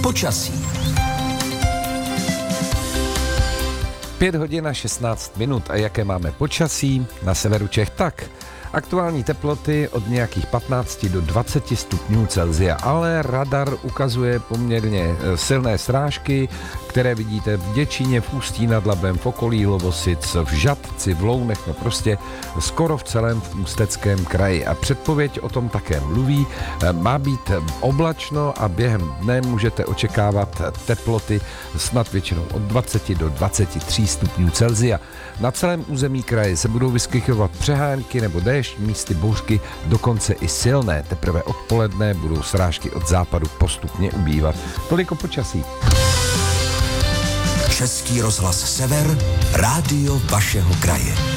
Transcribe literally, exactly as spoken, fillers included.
Počasí. Pět hodin a šestnáct minut. A jaké máme počasí? Na severu Čech tak. Aktuální teploty od nějakých patnáct do dvacet stupňů Celsia, ale radar ukazuje poměrně silné srážky, které vidíte v Děčíně, v Ústí nad Labem, v okolí Lovosic, v Žatci, v Lounech, no prostě skoro v celém v Ústeckém kraji. A předpověď o tom také mluví. Má být oblačno a během dne můžete očekávat teploty snad většinou od dvacet do dvaceti tří stupňů Celsia. Na celém území kraje se budou vyskytovat přehánky nebo déšť, místy bouřky, dokonce i silné. Teprve odpoledne budou srážky od západu postupně ubývat. Toliko počasí. Český rozhlas Sever, rádio vašeho kraje.